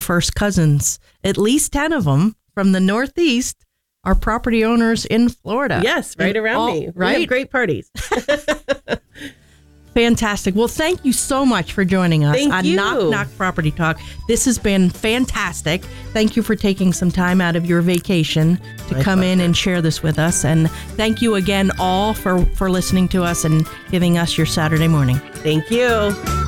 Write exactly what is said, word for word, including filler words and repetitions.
first cousins, at least ten of them from the Northeast, are property owners in Florida. Yes, right and around all, me. Right? We have great parties. Fantastic. Well, thank you so much for joining us Thank on you. Knock Knock Property Talk. This has been fantastic. Thank you for taking some time out of your vacation to My come pleasure. in and share this with us. And thank you again all for, for listening to us and giving us your Saturday morning. Thank you.